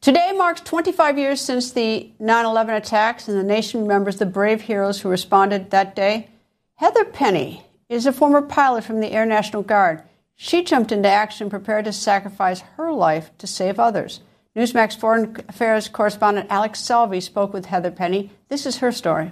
Today marks 25 years since the 9/11 attacks, and the nation remembers the brave heroes who responded that day. Heather Penny is a former pilot from the Air National Guard. She jumped into action, prepared to sacrifice her life to save others. Newsmax Foreign Affairs correspondent Alex Selvey spoke with Heather Penny. This is her story.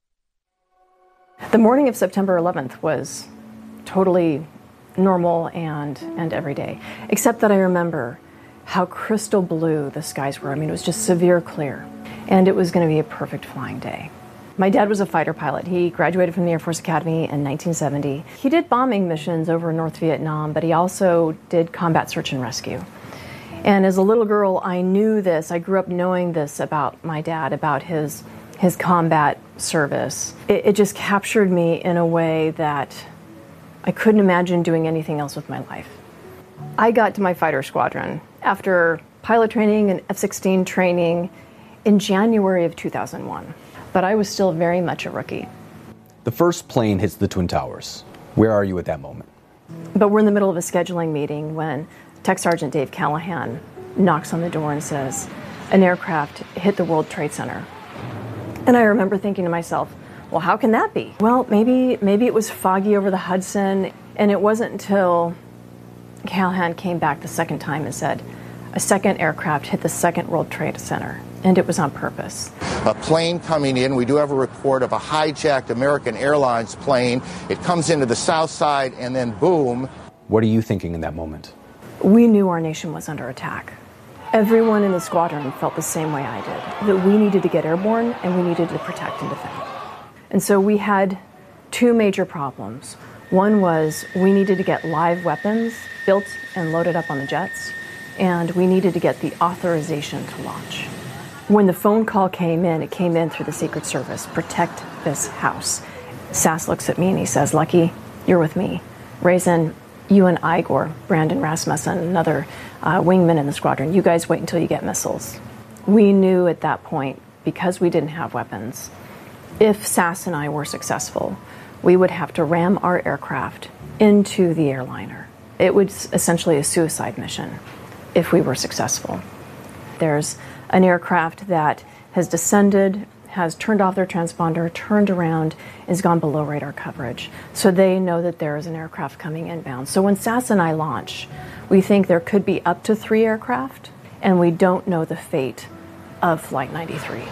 The morning of September 11th was totally normal and everyday, except that I remember how crystal blue the skies were. I mean, it was just severe clear, and it was going to be a perfect flying day. My dad was a fighter pilot. He graduated from the Air Force Academy in 1970. He did bombing missions over in North Vietnam, but he also did combat search and rescue. And as a little girl, I knew this. I grew up knowing this about my dad, about his combat service. It just captured me in a way that I couldn't imagine doing anything else with my life. I got to my fighter squadron after pilot training and F-16 training in January of 2001. But I was still very much a rookie. The first plane hits the Twin Towers. Where are you at that moment? But we're in the middle of a scheduling meeting when Tech Sergeant Dave Callahan knocks on the door and says, an aircraft hit the World Trade Center. And I remember thinking to myself, well, how can that be? Well, maybe it was foggy over the Hudson, and it wasn't until Callahan came back the second time and said, a second aircraft hit the second World Trade Center, and it was on purpose. A plane coming in. We do have a report of a hijacked American Airlines plane. It comes into the south side, and then boom. What are you thinking in that moment? We knew our nation was under attack. Everyone in the squadron felt the same way I did, that we needed to get airborne and we needed to protect and defend. And so we had two major problems. One was we needed to get live weapons built and loaded up on the jets, and we needed to get the authorization to launch. When the phone call came in, it came in through the Secret Service, protect this house. Sass looks at me and he says, Lucky, you're with me. Raisin, you and Igor, Brandon Rasmussen, another wingman in the squadron, you guys wait until you get missiles. We knew at that point, because we didn't have weapons, if Sass and I were successful, we would have to ram our aircraft into the airliner. It was essentially a suicide mission if we were successful. There's an aircraft that has descended, has turned off their transponder, turned around, has gone below radar coverage. So they know that there is an aircraft coming inbound. So when Sass and I launch, we think there could be up to 3 aircraft, and we don't know the fate of Flight 93.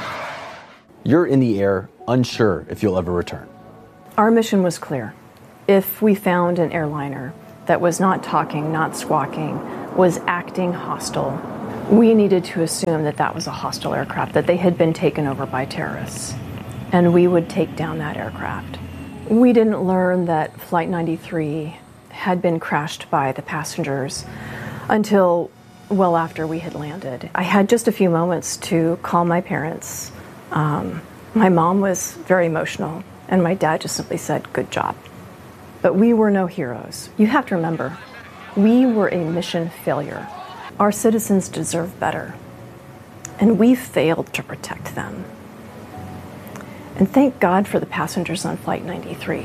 You're in the air, unsure if you'll ever return. Our mission was clear. If we found an airliner that was not talking, not squawking, was acting hostile, we needed to assume that that was a hostile aircraft, that they had been taken over by terrorists, and we would take down that aircraft. We didn't learn that Flight 93 had been crashed by the passengers until well after we had landed. I had just a few moments to call my parents. My mom was very emotional, and my dad just simply said, good job. But we were no heroes. You have to remember, we were a mission failure. Our citizens deserve better, and we failed to protect them. And thank God for the passengers on Flight 93.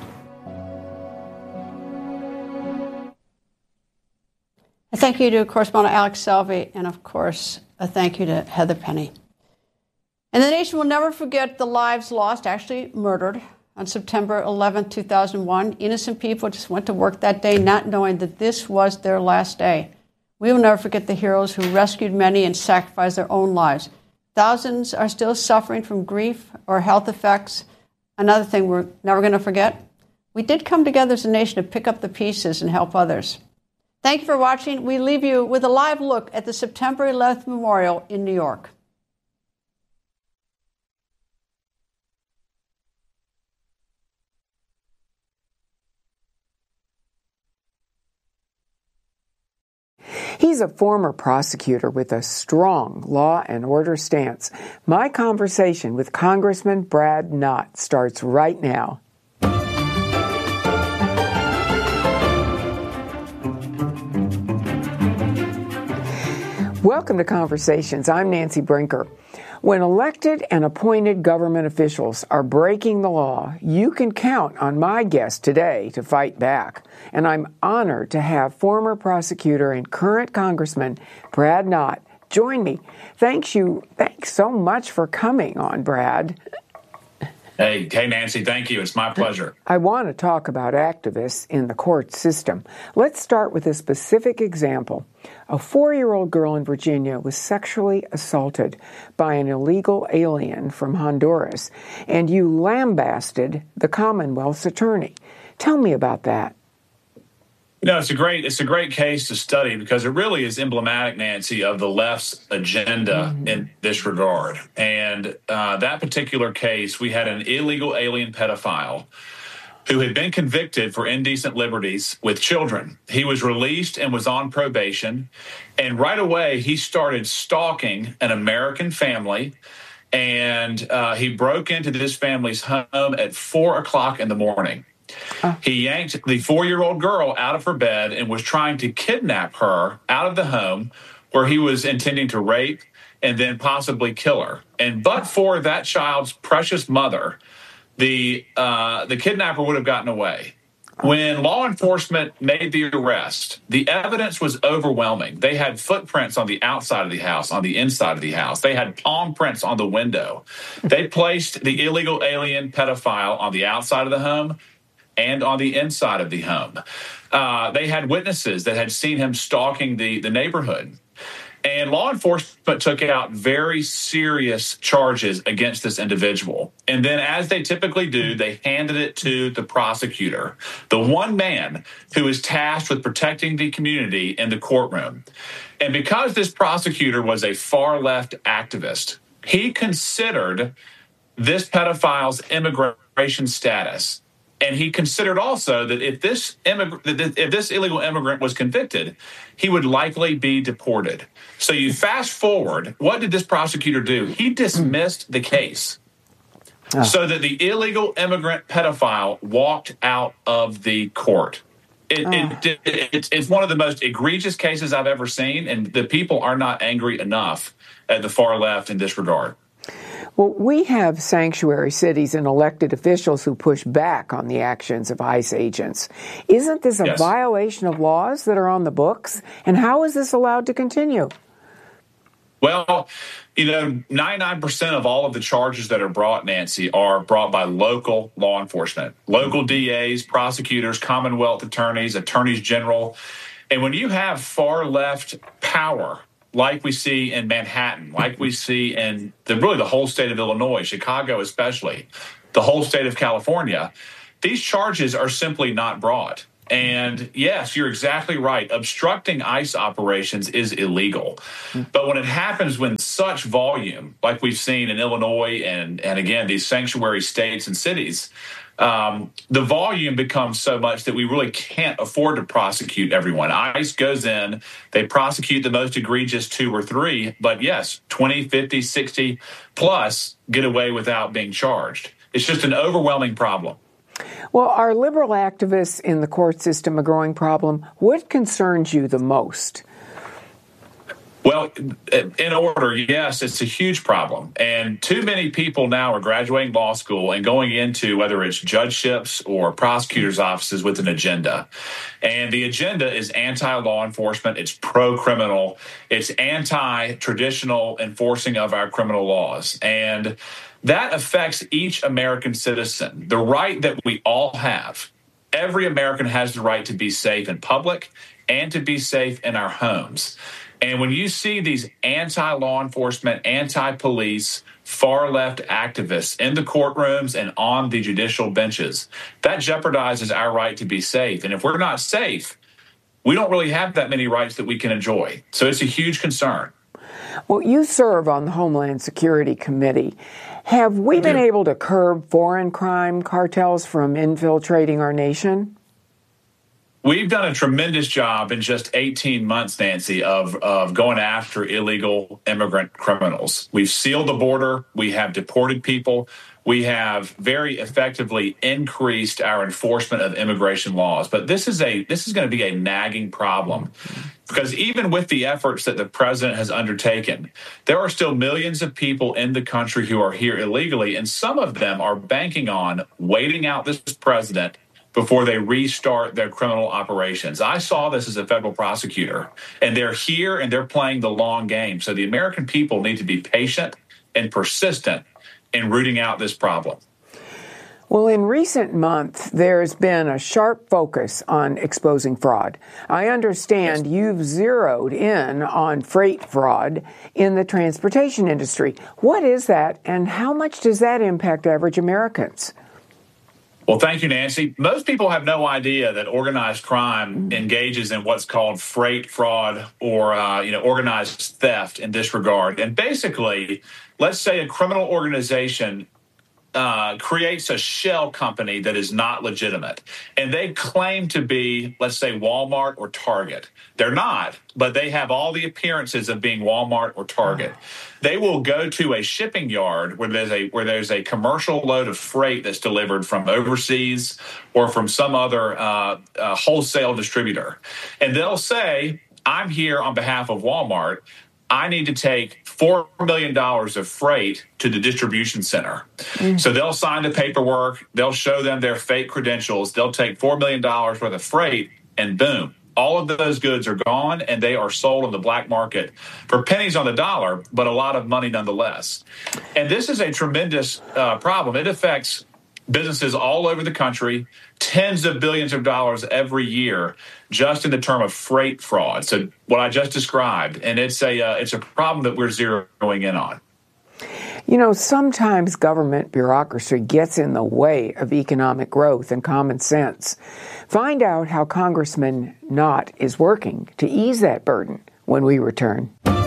A thank you to correspondent Alex Selvey, and of course, a thank you to Heather Penny. And the nation will never forget the lives lost, actually murdered, on September 11, 2001. Innocent people just went to work that day not knowing that this was their last day. We will never forget the heroes who rescued many and sacrificed their own lives. Thousands are still suffering from grief or health effects. Another thing we're never going to forget, we did come together as a nation to pick up the pieces and help others. Thank you for watching. We leave you with a live look at the September 11th Memorial in New York. He's a former prosecutor with a strong law and order stance. My conversation with Congressman Brad Knott starts right now. Welcome to Conversations. I'm Nancy Brinker. When elected and appointed government officials are breaking the law, you can count on my guest today to fight back. And I'm honored to have former prosecutor and current Congressman Brad Knott join me. Thanks so much for coming on, Brad. Hey, Nancy, thank you. It's my pleasure. I want to talk about activists in the court system. Let's start with a specific example. A 4-year-old girl in Virginia was sexually assaulted by an illegal alien from Honduras, and you lambasted the Commonwealth's attorney. Tell me about that. It's a great case to study because it really is emblematic, Nancy, of the left's agenda in this regard. And that particular case, we had an illegal alien pedophile who had been convicted for indecent liberties with children. He was released and was on probation. And right away, he started stalking an American family. And he broke into this family's home at 4 o'clock in the morning. He yanked the 4-year-old girl out of her bed and was trying to kidnap her out of the home where he was intending to rape and then possibly kill her. And but for that child's precious mother, the kidnapper would have gotten away. When law enforcement made the arrest, the evidence was overwhelming. They had footprints on the outside of the house, on the inside of the house. They had palm prints on the window. They placed the illegal alien pedophile on the outside of the home and on the inside of the home. They had witnesses that had seen him stalking the neighborhood. And law enforcement took out very serious charges against this individual. And then, as they typically do, they handed it to the prosecutor, the one man who is tasked with protecting the community in the courtroom. And because this prosecutor was a far-left activist, he considered this pedophile's immigration status. And he considered also that if this illegal immigrant was convicted, he would likely be deported. So you fast forward, what did this prosecutor do? He dismissed the case so that the illegal immigrant pedophile walked out of the court. It's one of the most egregious cases I've ever seen, and the people are not angry enough at the far left in this regard. Well, we have sanctuary cities and elected officials who push back on the actions of ICE agents. Isn't this a violation of laws that are on the books? And how is this allowed to continue? Well, 99% of all of the charges that are brought, Nancy, are brought by local law enforcement, local DAs, prosecutors, Commonwealth attorneys, attorneys general. And when you have far left power, like we see in Manhattan, like we see in really the whole state of Illinois, Chicago especially, the whole state of California, these charges are simply not brought. And yes, you're exactly right. Obstructing ICE operations is illegal. But when it happens with such volume, like we've seen in Illinois and again, these sanctuary states and cities, the volume becomes so much that we really can't afford to prosecute everyone. ICE goes in, they prosecute the most egregious 2 or 3, but yes, 20, 50, 60 plus get away without being charged. It's just an overwhelming problem. Well, are liberal activists in the court system a growing problem? What concerns you the most? Well, in order, yes, it's a huge problem. And too many people now are graduating law school and going into whether it's judgeships or prosecutors' offices with an agenda. And the agenda is anti-law enforcement. It's pro-criminal. It's anti-traditional enforcing of our criminal laws. And that affects each American citizen. The right that we all have, every American has the right to be safe in public and to be safe in our homes. And when you see these anti-law enforcement, anti-police, far-left activists in the courtrooms and on the judicial benches, that jeopardizes our right to be safe. And if we're not safe, we don't really have that many rights that we can enjoy. So it's a huge concern. Well, you serve on the Homeland Security Committee. Have we been able to curb foreign crime cartels from infiltrating our nation? We've done a tremendous job in just 18 months, Nancy, of going after illegal immigrant criminals. We've sealed the border. We have deported people. We have very effectively increased our enforcement of immigration laws. But this is going to be a nagging problem because even with the efforts that the president has undertaken, there are still millions of people in the country who are here illegally, and some of them are banking on waiting out this president, before they restart their criminal operations. I saw this as a federal prosecutor, and they're here and they're playing the long game. So the American people need to be patient and persistent in rooting out this problem. Well, in recent months, there's been a sharp focus on exposing fraud. I understand you've zeroed in on freight fraud in the transportation industry. What is that, and how much does that impact average Americans? Well, thank you, Nancy. Most people have no idea that organized crime engages in what's called freight fraud or organized theft in this regard. And basically, let's say a criminal organization creates a shell company that is not legitimate. And they claim to be, let's say, Walmart or Target. They're not, but they have all the appearances of being Walmart or Target. They will go to a shipping yard where there's a commercial load of freight that's delivered from overseas or from some other wholesale distributor. And they'll say, I'm here on behalf of Walmart. I need to take $4 million of freight to the distribution center. So they'll sign the paperwork. They'll show them their fake credentials. They'll take $4 million worth of freight, and boom, all of those goods are gone, and they are sold on the black market for pennies on the dollar, but a lot of money nonetheless. And this is a tremendous problem. It affects businesses all over the country, tens of billions of dollars every year, just in the term of freight fraud. So what I just described, and it's a problem that we're zeroing in on. You know, sometimes government bureaucracy gets in the way of economic growth and common sense. Find out how Congressman Knott is working to ease that burden when we return.